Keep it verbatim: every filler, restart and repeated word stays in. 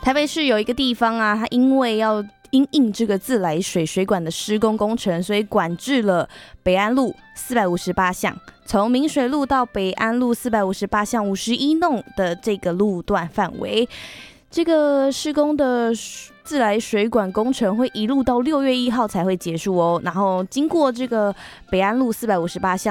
台北市有一个地方啊，它因为要因应这个自来水水管的施工工程，所以管制了北安路四百五十八巷，从明水路到北安路四百五十八巷五十一弄的这个路段范围。这个施工的自来水管工程会一路到六月一号才会结束哦。然后经过这个北安路四百五十八巷。